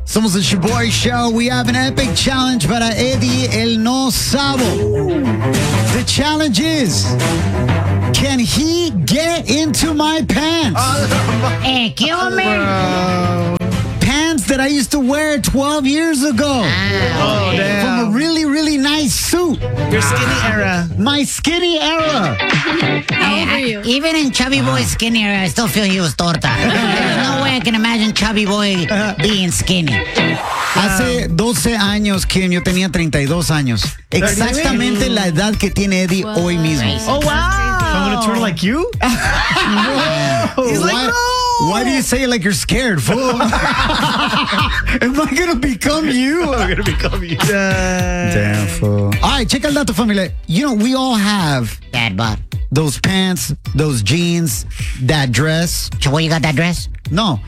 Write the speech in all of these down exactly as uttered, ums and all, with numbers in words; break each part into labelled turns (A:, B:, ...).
A: Somos el Shaboy Show. We have an epic challenge para Eddie el No Sabo. The challenge is, can he get into my pants?
B: Eh, ¿qué hombre?
A: Pants that I used to wear twelve years ago.
C: Oh, damn.
A: From a really, really nice suit.
C: Your skinny era.
A: My skinny era.
B: How old are you? Even in Chubby Boy's skinny era, I still feel he was torta. There's no way I can imagine Chubby Boy being skinny.
A: Hace doce años, Kim, yo tenía treinta y dos años. Exactamente la edad que tiene Eddie
B: Wow.
A: hoy mismo.
C: Oh, wow.
D: I'm going to turn like you?
C: He's like,
A: why,
C: no.
A: why do you say it like you're scared, fool? Am I going to become you?
D: I'm going to become you.
A: Damn, fool. All right, check el dato, familia. You know, we all have
B: Dad bod.
A: those pants, those jeans, that dress.
B: Chaboy, you got that dress?
A: No,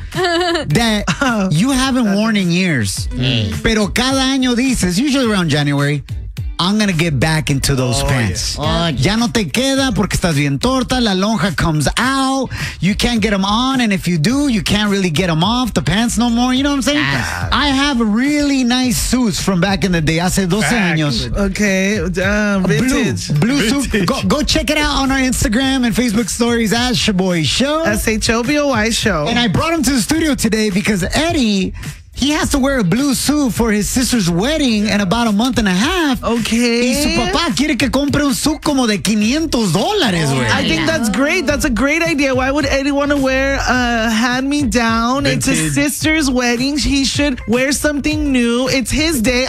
A: that you haven't worn in years. Pero cada año dices, usually around January, I'm going to get back into those
D: Oh,
A: pants.
B: yeah. Oh,
A: Ya no te queda porque estás bien torta. La lonja comes out. You can't get them on. And if you do, you can't really get them off the pants no more. You know what I'm saying?
B: Ah.
A: I have really nice suits from back in the day. Hace doce
D: Back.
A: años.
C: Okay, uh, vintage.
A: Blue, blue suit.
D: Vintage.
A: Go, go check it out on our Instagram and Facebook stories at Shaboy Show.
C: S H O B O Y show.
A: And I brought him to the studio today because Eddie, he has to wear a blue suit for his sister's wedding in about a month and a half.
C: Okay.
A: Y su papá quiere que compre un suit como de quinientos dólares, güey.
C: I think that's great. That's a great idea. Why would Eddie want to wear a hand-me-down? It's his
D: Vintage.
C: sister's wedding. He should wear something new. It's his day.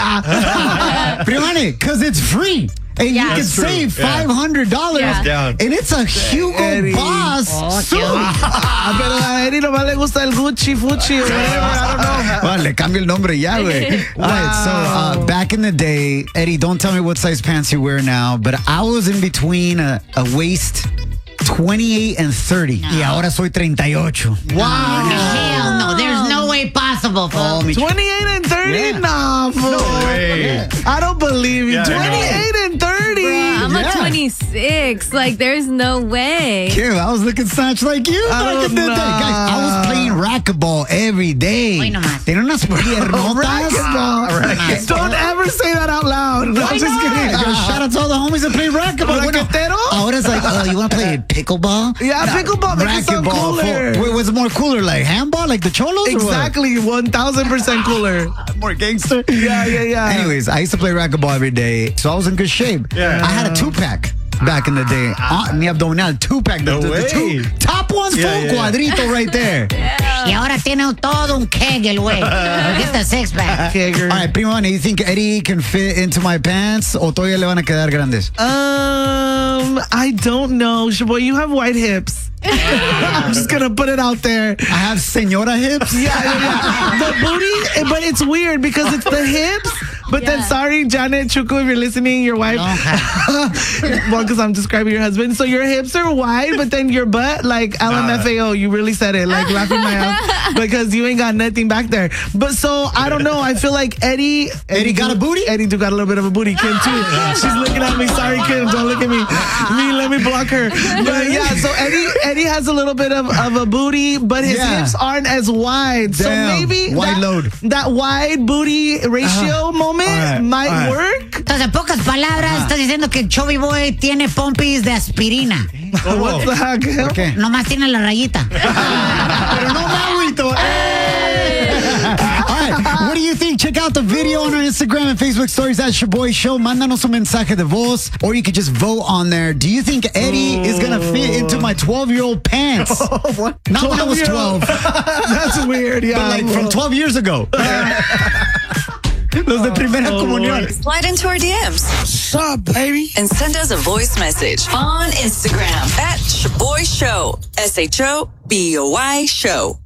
C: Ah.
A: Primane, because it's free. And you can
D: That's true.
A: save
D: Yeah.
A: five hundred dollars.
D: Yeah. Down.
A: And it's a Hugo
C: Eddie.
A: Boss
B: Oh,
A: suit.
C: Ah, pero a Eddie nomás le gusta el Gucci, Fucci, or whatever. I don't know.
A: Well, le cambio el nombre ya, güey. All right, so uh, back in the day, Eddie, don't tell me what size pants you wear now, but I was in between a, a waist twenty-eight and thirty. Y ahora soy treinta y ocho.
B: Wow. Hell no. There's no way possible,
A: Oh,
B: fool.
A: mi-
C: twenty-eight and thirty?
A: Yeah.
C: Nah, fool.
D: way.
C: I don't believe you.
D: Yeah, I know.
C: twenty-eight and thirty.
E: I'm
A: Yeah.
E: a twenty-six. Like, there's no way.
A: Kim, I was looking such like you
C: I
A: back
C: don't
A: in the day.
C: know.
A: Guys, I was playing racquetball every day.
B: Hoy nomás.
A: Tiene unas piernotas.
C: Racquetball. Don't ever say that out loud. No, I'm just kidding.
A: Yo, shout out to all the homies that play racquetball. Bueno,
C: Raquetero?
A: ahora it's like, oh, you want to play pickleball?
C: Yeah, pickleball makes it sound cooler.
A: For, wait, what's more cooler, like handball, like the cholos? or what?
C: Exactly, one thousand percent cooler.
A: More gangster.
C: Yeah, yeah, yeah.
A: Anyways, I used to play racquetball every day, so I was in good shape.
D: Yeah.
A: I had a two-pack back in the day. Uh, mi abdominal, two-pack. The,
D: No
A: the, the two,
D: way.
A: top one's
D: Yeah,
A: full
D: yeah.
A: cuadrito right there.
B: Y ahora tiene todo un kegel, güey. Get the six pack.
C: Kegger.
A: All right, Primo, you think Eddie can fit into my pants o todavía le van a quedar grandes?
C: Um, I don't know. Shaboy, you have white hips. I'm just gonna put it out there.
A: I have senora hips.
C: Yeah, yeah, yeah. The booty, but it's weird because it's the hips. But then,
E: Yeah.
C: sorry, Janet Chuku, if you're listening, your wife. Well, because I'm describing your husband. So your hips are wide, but then your butt, like L M F A O, you really said it, like laughing my ass, because you ain't got nothing back there. But so, I don't know. I feel like Eddie.
A: Eddie got a booty?
C: Eddie do got a little bit of a booty. Kim, too. She's looking at me. Sorry, Kim. Don't look at me. Me, let me block her. But yeah, so Eddie Eddie has a little bit of, of a booty, but his
A: Yeah.
C: hips aren't as wide. So
A: Damn.
C: maybe
A: Wide
C: that,
A: load.
C: that wide booty ratio moment
A: All right,
C: might
A: all right.
C: work.
B: Entonces, en pocas palabras, estás diciendo que el Chubby Boy tiene pompis de aspirina.
C: What the heck?
A: Okay.
B: Nomás tiene la rayita.
A: Pero no me agüito. All right, what do you think? Check out the video on our Instagram and Facebook stories at Shaboy Show. Mándanos un mensaje de voz, or you could just vote on there. Do you think Eddie is going to fit into my twelve-year-old pants?
C: What?
A: Not when I was twelve,
C: That's weird, yeah.
A: but like from twelve years ago. Los de primera comunión.
F: Slide into our D Ms.
D: What's up, baby?
F: And send us a voice message on Instagram at Shaboy Show. S H O B O Y Show.